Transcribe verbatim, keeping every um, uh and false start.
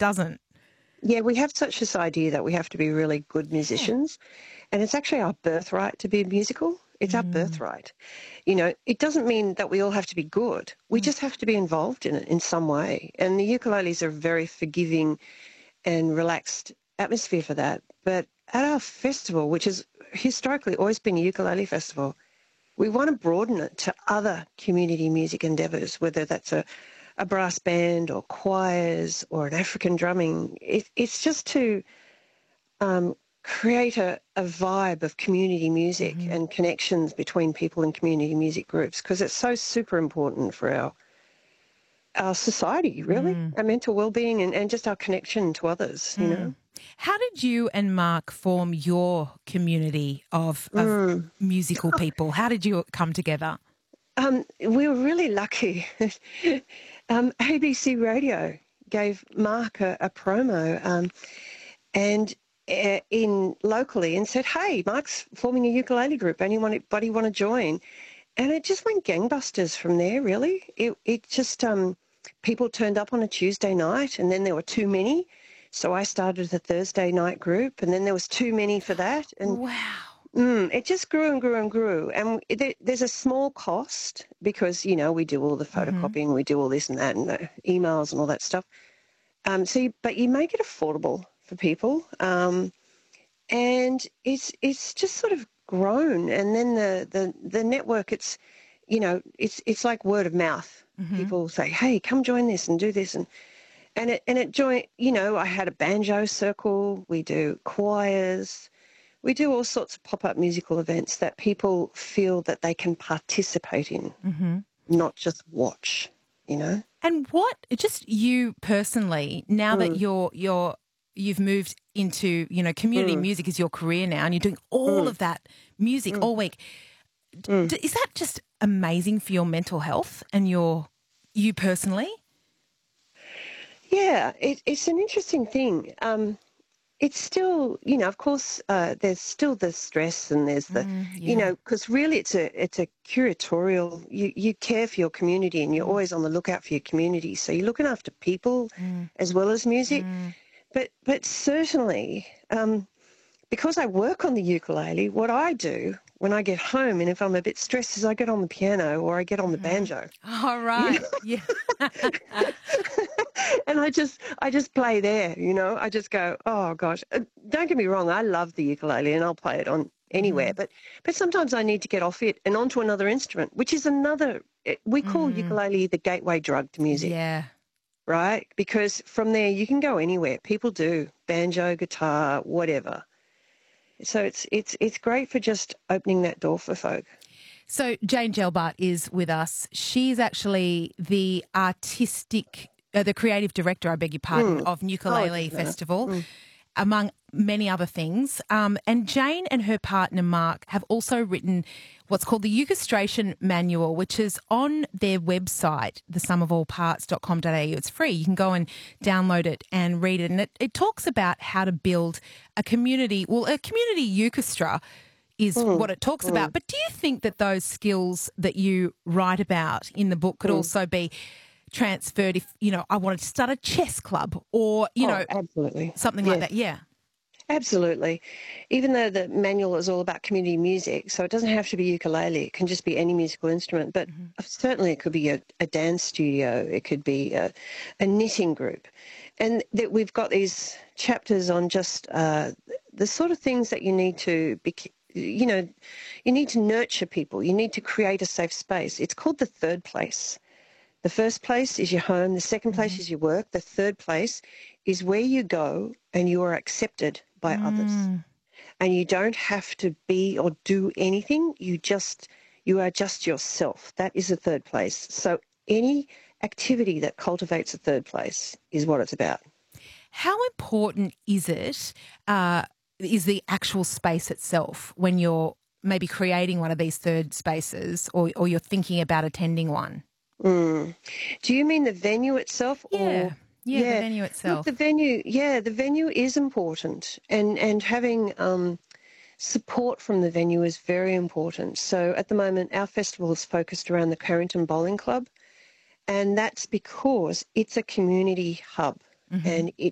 doesn't. Yeah, we have such this idea that we have to be really good musicians, and it's actually our birthright to be musical. It's our birthright. You know, it doesn't mean that we all have to be good. We just have to be involved in it in some way. And the ukuleles are a very forgiving and relaxed atmosphere for that. But at our festival, which has historically always been a ukulele festival, we want to broaden it to other community music endeavours, whether that's a, a brass band or choirs or an African drumming. It, it's just to um, create a, a vibe of community music Mm-hmm. and connections between people in community music groups, because it's so super important for our our society, really, Mm. our mental well-being and, and just our connection to others, you know. Mm. How did you and Mark form your community of, of Mm. musical people? How did you come together? Um, we were really lucky. um, A B C Radio gave Mark a, a promo um, and uh, in locally and said, hey, Mark's forming a ukulele group. Anybody want to join? And it just went gangbusters from there, really. It, it just, um, people turned up on a Tuesday night and then there were too many. So I started a Thursday night group and then there was too many for that. And Wow. mm, it just grew and grew and grew. And it, there's a small cost because, you know, we do all the Mm-hmm. photocopying, we do all this and that and the emails and all that stuff. Um, so, you, but you make it affordable for people. Um, and it's it's just sort of grown. And then the, the, the network, it's, you know, it's it's like word of mouth. Mm-hmm. People say, hey, come join this and do this. And, and it, and it joined, you know, I had a banjo circle. We do choirs. We do all sorts of pop-up musical events that people feel that they can participate in, Mm-hmm. not just watch, you know. And what, just you personally, now that Mm, you're you're you've moved into, you know, community mm, music is your career now, and you're doing all mm, of that music mm, all week. mm. D- is that just amazing for your mental health and your you personally? Yeah, it, it's an interesting thing. Um, it's still, you know, of course, uh, there's still the stress and there's the, Mm, you yeah. know, because really it's a it's a curatorial. You you care for your community and you're Mm, always on the lookout for your community. So you're looking after people mm, as well as music. mm. But but certainly, um, because I work on the ukulele, what I do when I get home and if I'm a bit stressed is I get on the piano or I get on the Mm-hmm. banjo. All You know? right. Yeah. And I just I just play there, you know. I just go, oh gosh. Uh, Don't get me wrong, I love the ukulele and I'll play it on anywhere, Mm-hmm. but but sometimes I need to get off it and onto another instrument, which is another eh, we call Mm, ukulele the gateway drug to music, yeah. right? Because from there you can go anywhere. People do banjo, guitar, whatever. So it's it's it's great for just opening that door for folk. So Jane Gelbart is with us. She's actually the artistic, uh, the creative director, I beg your pardon, Mm. of Oh, it Ukulele doesn't matter. Festival, Mm. among many other things. Um, and Jane and her partner Mark have also written what's called the Ukustration Manual, which is on their website, the sum of all parts dot com dot a u. It's free. You can go and download it and read it. And it, it talks about how to build a community, well, a community ukestra is Mm. what it talks Mm. about. But do you think that those skills that you write about in the book could Mm. also be transferred if, you know, I wanted to start a chess club or, you Oh, know, absolutely. something like Yeah. that? Yeah. Absolutely. Even though the manual is all about community music, so it doesn't have to be ukulele, it can just be any musical instrument, but Mm-hmm. certainly it could be a, a dance studio, it could be a, a knitting group. And that we've got these chapters on just uh, the sort of things that you need to be, you know, you need to nurture people, you need to create a safe space. It's called the third place. The first place is your home, the second place Mm-hmm. is your work, the third place is where you go and you are accepted by others. Mm. And you don't have to be or do anything, you just you are just yourself. That is the third place. So any activity that cultivates a third place is what it's about. How important is it, uh, is the actual space itself when you're maybe creating one of these third spaces or, or you're thinking about attending one? Mm. Do you mean the venue itself Yeah. or Yeah, the yeah. venue Look, the itself. venue, yeah, the venue is important and, and having um, support from the venue is very important. So at the moment, our festival is focused around the Carrington Bowling Club, and that's because it's a community hub Mm-hmm. and it